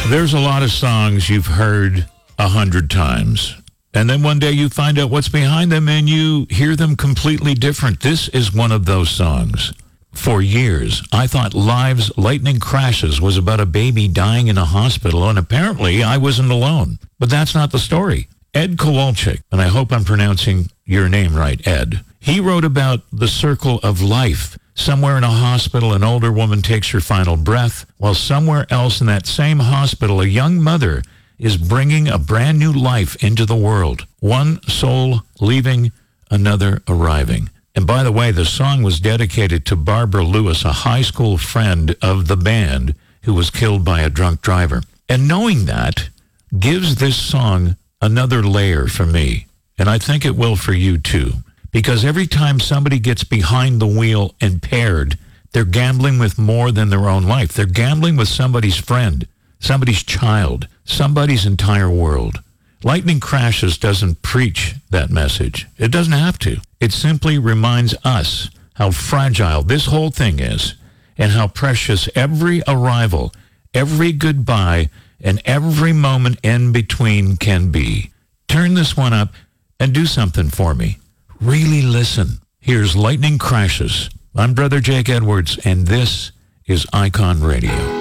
There's a lot of songs you've heard 100 times. And then one day you find out what's behind them and you hear them completely different. This is one of those songs. For years, I thought Live's Lightning Crashes was about a baby dying in a hospital, and apparently I wasn't alone. But that's not the story. Ed Kowalczyk, and I hope I'm pronouncing your name right, Ed, he wrote about the circle of life. Somewhere in a hospital, an older woman takes her final breath, while somewhere else in that same hospital, a young mother is bringing a brand new life into the world. One soul leaving, another arriving. And by the way, the song was dedicated to Barbara Lewis, a high school friend of the band who was killed by a drunk driver. And knowing that gives this song another layer for me. And I think it will for you too. Because every time somebody gets behind the wheel impaired, they're gambling with more than their own life. They're gambling with somebody's friend, somebody's child, somebody's entire world. Lightning Crashes doesn't preach that message. It doesn't have to. It simply reminds us how fragile this whole thing is and how precious every arrival, every goodbye, and every moment in between can be. Turn this one up and do something for me. Really listen. Here's Lightning Crashes. I'm Brother Jake Edwards, and this is Icon Radio.